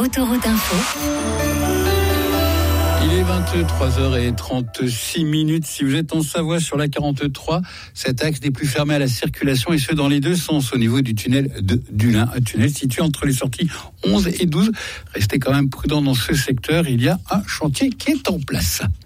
Autoroute Info. Il est 23h36. Si vous êtes en Savoie sur la 43, cet axe n'est plus fermé à la circulation et ce dans les deux sens au niveau du tunnel de Dulin. Un tunnel situé entre les sorties 11 et 12. Restez quand même prudents dans ce secteur. Il y a un chantier qui est en place.